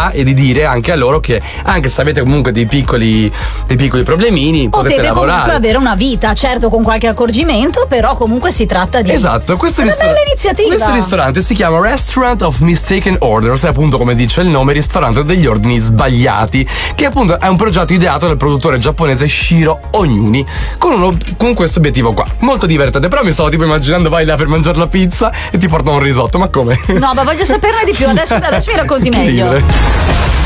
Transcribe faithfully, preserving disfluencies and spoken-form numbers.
possibilità e di dire anche a loro che anche se avete comunque dei piccoli dei piccoli problemini potete, potete lavorare. comunque avere una vita, certo con qualche accorgimento, però comunque si tratta di esatto, questo una ristor- bella iniziativa. Questo ristorante si chiama Restaurant of Mistaken Orders, è appunto come dice il nome, ristorante degli ordini sbagliati, che appunto è un progetto ideato dal produttore giapponese Shiro Onyuni con, uno, con questo obiettivo qua, molto divertente. Però mi stavo tipo immaginando vai là per mangiare la pizza e ti portano un risotto, ma come? No, ma voglio saperne di più, adesso, adesso mi racconti meglio.